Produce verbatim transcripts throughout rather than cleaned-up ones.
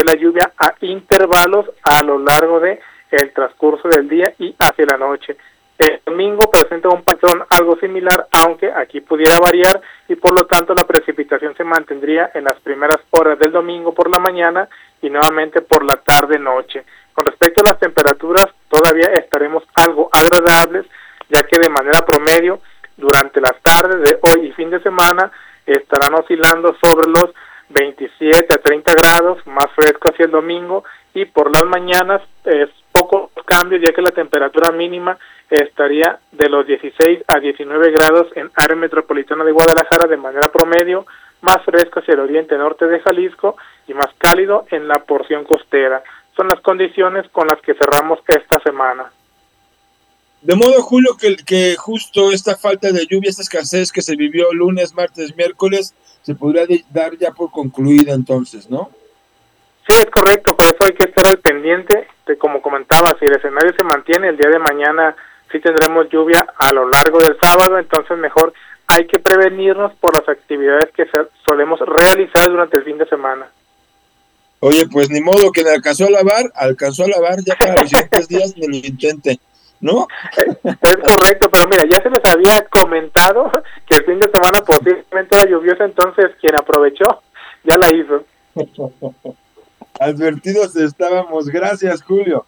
la lluvia a intervalos a lo largo de el transcurso del día y hacia la noche. El domingo presenta un patrón algo similar, aunque aquí pudiera variar, y por lo tanto la precipitación se mantendría en las primeras horas del domingo por la mañana y nuevamente por la tarde-noche. Con respecto a las temperaturas, todavía estaremos algo agradables, ya que de manera promedio, durante las tardes de hoy y fin de semana, estarán oscilando sobre los veintisiete a treinta grados, más fresco hacia el domingo, y por las mañanas es poco cambio, ya que la temperatura mínima estaría de los dieciséis a diecinueve grados en área metropolitana de Guadalajara de manera promedio, más fresco hacia el oriente norte de Jalisco y más cálido en la porción costera. Son las condiciones con las que cerramos esta semana. De modo, Julio, que, que justo esta falta de lluvia, esta escasez que se vivió lunes, martes, miércoles, se podría dar ya por concluida entonces, ¿no? Sí, es correcto, por eso hay que estar al pendiente de, como comentaba, si el escenario se mantiene, el día de mañana sí tendremos lluvia a lo largo del sábado, entonces mejor hay que prevenirnos por las actividades que solemos realizar durante el fin de semana. Oye, pues ni modo, que le alcanzó a lavar, alcanzó a lavar ya para los siguientes días ni lo intente, ¿no? Es correcto, pero mira, ya se les había comentado que el fin de semana posiblemente era lluvioso, entonces quien aprovechó ya la hizo. Advertidos estábamos. Gracias, Julio.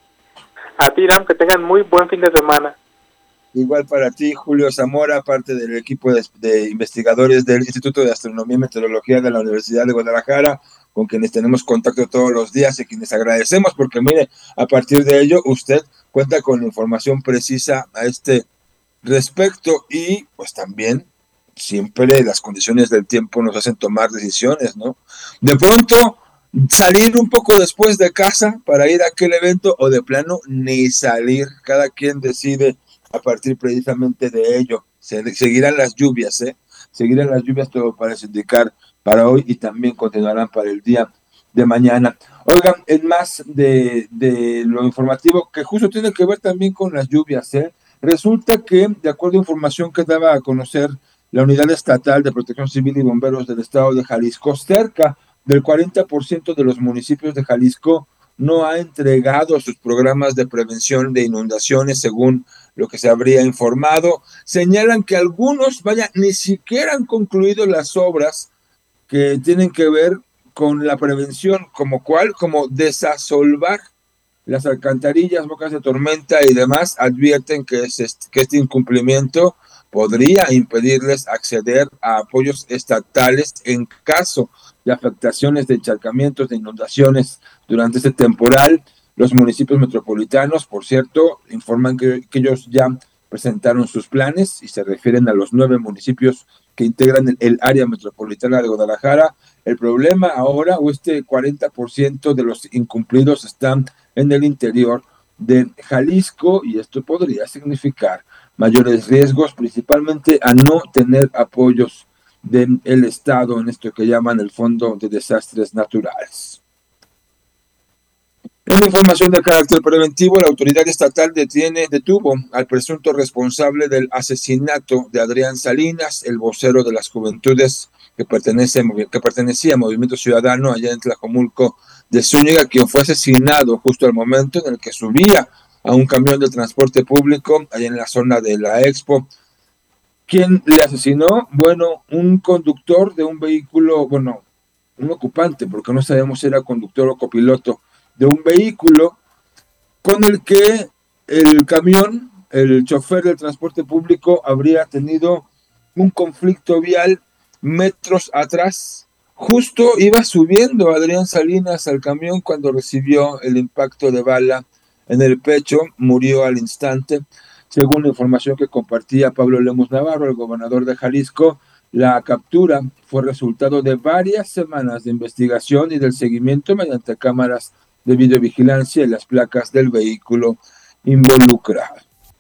A ti, Ram, que tengan muy buen fin de semana. Igual para ti, Julio Zamora, parte del equipo de, de investigadores del Instituto de Astronomía y Meteorología de la Universidad de Guadalajara, con quienes tenemos contacto todos los días y quienes agradecemos, porque mire, a partir de ello usted cuenta con información precisa a este respecto y pues también siempre las condiciones del tiempo nos hacen tomar decisiones, ¿no? De pronto salir un poco después de casa para ir a aquel evento o de plano ni salir, cada quien decide a partir precisamente de ello. Se, seguirán las lluvias, ¿eh? Seguirán las lluvias, todo parece indicar para hoy y también continuarán para el día de mañana. Oigan, es más de, de lo informativo que justo tiene que ver también con las lluvias, ¿eh? Resulta que, de acuerdo a información que daba a conocer la Unidad Estatal de Protección Civil y Bomberos del Estado de Jalisco, cerca del cuarenta por ciento de los municipios de Jalisco no ha entregado sus programas de prevención de inundaciones, según lo que se habría informado. Señalan que algunos, vaya, ni siquiera han concluido las obras que tienen que ver con la prevención, como cuál, como desasolvar las alcantarillas, bocas de tormenta y demás. Advierten que, es, que este incumplimiento podría impedirles acceder a apoyos estatales en caso de afectaciones de encharcamientos, de inundaciones durante este temporal. Los municipios metropolitanos, por cierto, informan que, que ellos ya presentaron sus planes y se refieren a los nueve municipios que integran el, el área metropolitana de Guadalajara. El problema ahora, o este cuarenta por ciento de los incumplidos están en el interior de Jalisco, y esto podría significar mayores riesgos, principalmente a no tener apoyos del Estado en esto que llaman el Fondo de Desastres Naturales. En información de carácter preventivo, la autoridad estatal detiene, detuvo al presunto responsable del asesinato de Adrián Salinas, el vocero de las Juventudes que, pertenece, que pertenecía a Movimiento Ciudadano allá en Tlajomulco de Zúñiga, quien fue asesinado justo al momento en el que subía a un camión de transporte público allá en la zona de la Expo. ¿Quién le asesinó? Bueno, un conductor de un vehículo, bueno, un ocupante, porque no sabemos si era conductor o copiloto, de un vehículo con el que el camión, el chofer del transporte público, habría tenido un conflicto vial metros atrás. Justo iba subiendo Adrián Salinas al camión cuando recibió el impacto de bala en el pecho, murió al instante. Según la información que compartía Pablo Lemus Navarro, el gobernador de Jalisco, la captura fue resultado de varias semanas de investigación y del seguimiento mediante cámaras de videovigilancia y las placas del vehículo involucrado.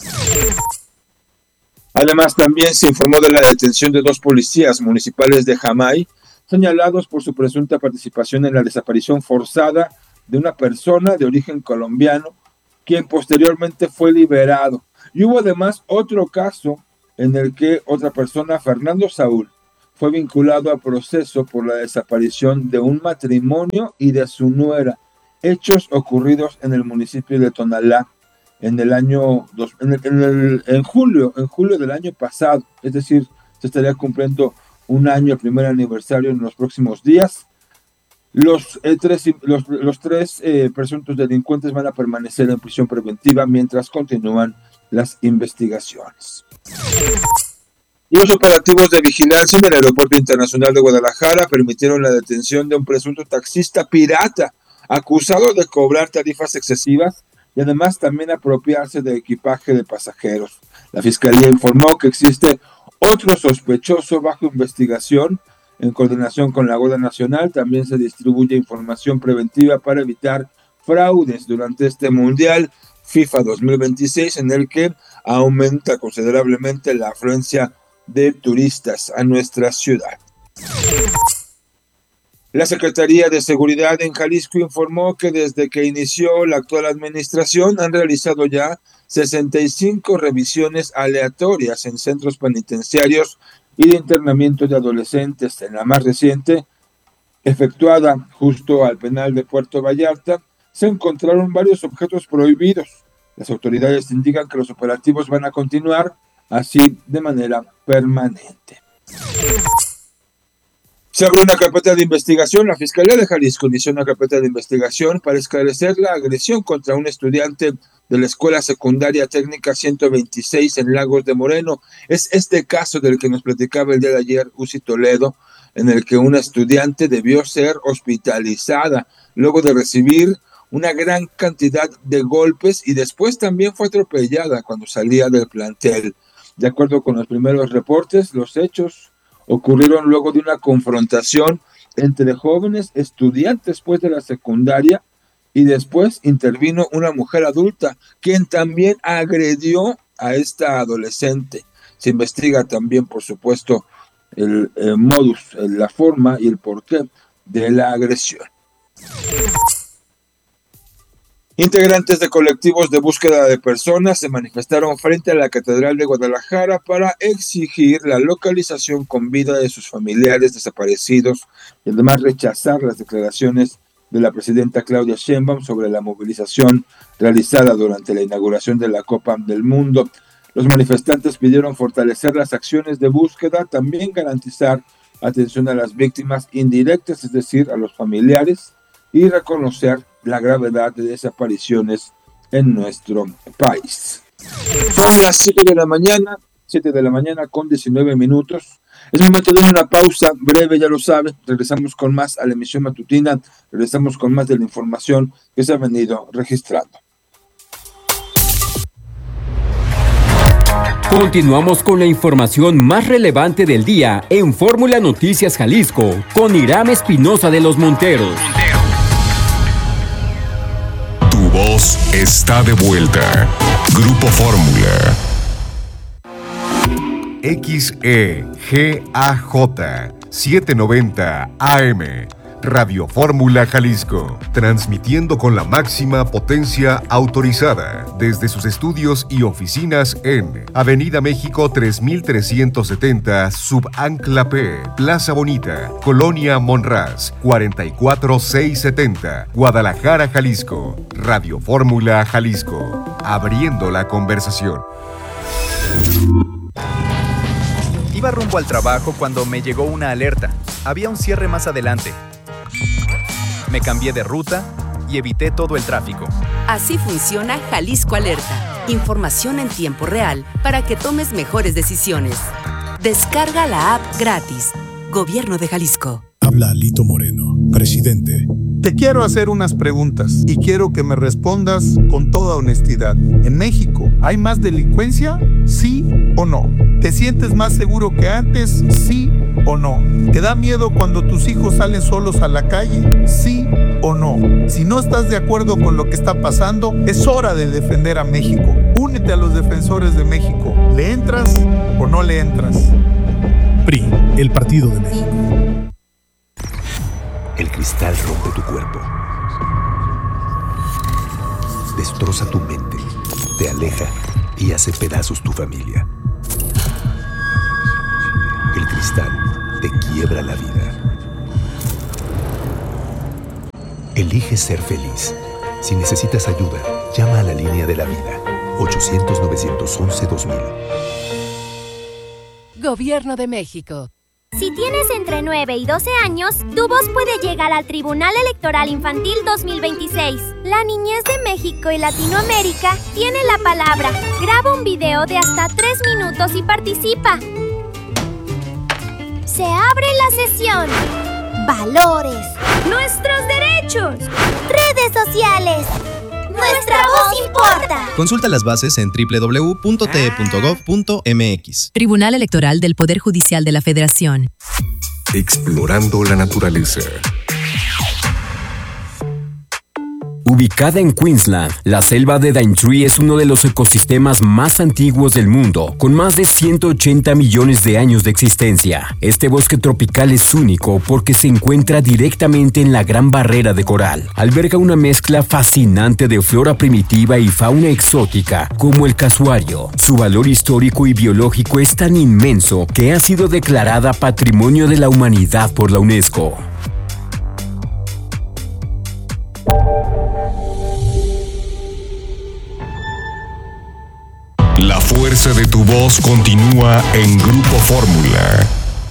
Además, también se informó de la detención de dos policías municipales de Jamay, señalados por su presunta participación en la desaparición forzada de una persona de origen colombiano, quien posteriormente fue liberado. Y hubo además otro caso en el que otra persona, Fernando Saúl, fue vinculado a proceso por la desaparición de un matrimonio y de su nuera. hechos ocurridos en el municipio de Tonalá en el año dos, en, el, en, el, en julio en julio del año pasado. Es decir, se estaría cumpliendo un año, el primer aniversario, en los próximos días. Los, eh, tres, los, los tres eh, presuntos delincuentes van a permanecer en prisión preventiva mientras continúan las investigaciones. Los operativos de vigilancia en el Aeropuerto Internacional de Guadalajara permitieron la detención de un presunto taxista pirata acusado de cobrar tarifas excesivas y además también apropiarse de equipaje de pasajeros. La Fiscalía informó que existe otro sospechoso bajo investigación. En coordinación con la Guardia Nacional también se distribuye información preventiva para evitar fraudes durante este Mundial FIFA dos mil veintiséis, en el que aumenta considerablemente la afluencia de turistas a nuestra ciudad. La Secretaría de Seguridad en Jalisco informó que desde que inició la actual administración han realizado ya sesenta y cinco revisiones aleatorias en centros penitenciarios y de internamiento de adolescentes. En la más reciente, efectuada justo al penal de Puerto Vallarta, se encontraron varios objetos prohibidos. Las autoridades indican que los operativos van a continuar así de manera permanente. Se abrió una carpeta de investigación. La Fiscalía de Jalisco inició una carpeta de investigación para esclarecer la agresión contra un estudiante de la Escuela Secundaria Técnica ciento veintiséis en Lagos de Moreno. Es este caso del que nos platicaba el día de ayer Uzi Toledo, en el que una estudiante debió ser hospitalizada luego de recibir una gran cantidad de golpes y después también fue atropellada cuando salía del plantel. De acuerdo con los primeros reportes, los hechos ocurrieron luego de una confrontación entre jóvenes estudiantes pues, de la secundaria, y después intervino una mujer adulta, quien también agredió a esta adolescente. Se investiga también, por supuesto, el, el modus, la forma y el porqué de la agresión. Integrantes de colectivos de búsqueda de personas se manifestaron frente a la Catedral de Guadalajara para exigir la localización con vida de sus familiares desaparecidos y además rechazar las declaraciones de la presidenta Claudia Sheinbaum sobre la movilización realizada durante la inauguración de la Copa del Mundo. Los manifestantes pidieron fortalecer las acciones de búsqueda, también garantizar atención a las víctimas indirectas, es decir, a los familiares, y reconocer la gravedad de desapariciones en nuestro país. Son las siete de la mañana, siete de la mañana con diecinueve minutos. Es momento de una pausa breve, ya lo sabe. Regresamos con más a la emisión matutina, regresamos con más de la información que se ha venido registrando. Continuamos con la información más relevante del día en Fórmula Noticias Jalisco con Hiram Espinosa de los Monteros. Tu voz está de vuelta. Grupo Fórmula. X E G A J setecientos noventa A M Radio Fórmula Jalisco, transmitiendo con la máxima potencia autorizada desde sus estudios y oficinas en Avenida México tres mil trescientos setenta, Subancla P, Plaza Bonita, Colonia Monraz, cuarenta y cuatro mil seiscientos setenta, Guadalajara, Jalisco. Radio Fórmula Jalisco, abriendo la conversación. Iba rumbo al trabajo cuando me llegó una alerta. Había un cierre más adelante. Me cambié de ruta y evité todo el tráfico. Así funciona Jalisco Alerta. Información en tiempo real para que tomes mejores decisiones. Descarga la app gratis. Gobierno de Jalisco. Habla Lito Moreno, presidente. Te quiero hacer unas preguntas y quiero que me respondas con toda honestidad. ¿En México hay más delincuencia? ¿Sí o no? ¿Te sientes más seguro que antes? ¿Sí o no? ¿Te da miedo cuando tus hijos salen solos a la calle? ¿Sí o no? Si no estás de acuerdo con lo que está pasando, es hora de defender a México. Únete a los defensores de México. ¿Le entras o no le entras? P R I, el Partido de México. El cristal rompe tu cuerpo, destroza tu mente, te aleja y hace pedazos tu familia. El cristal te quiebra la vida. Elige ser feliz. Si necesitas ayuda, llama a la línea de la vida. ochocientos, novecientos once, dos mil. Gobierno de México. Si tienes entre nueve y doce años, tu voz puede llegar al Tribunal Electoral Infantil dos mil veintiséis. La niñez de México y Latinoamérica tiene la palabra. Graba un video de hasta tres minutos y participa. Se abre la sesión. Valores. Nuestros derechos. Redes sociales. Nuestra voz importa. Consulta las bases en doble u doble u doble u punto t e punto gov punto m x. Tribunal Electoral del Poder Judicial de la Federación. Explorando la naturaleza. Ubicada en Queensland, la selva de Daintree es uno de los ecosistemas más antiguos del mundo, con más de ciento ochenta millones de años de existencia. Este bosque tropical es único porque se encuentra directamente en la Gran Barrera de Coral. Alberga una mezcla fascinante de flora primitiva y fauna exótica, como el casuario. Su valor histórico y biológico es tan inmenso que ha sido declarada Patrimonio de la Humanidad por la UNESCO. La fuerza de tu voz continúa en Grupo Fórmula.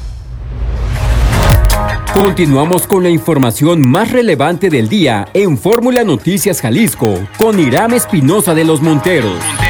Continuamos con la información más relevante del día en Fórmula Noticias Jalisco con Irán Espinosa de los Monteros.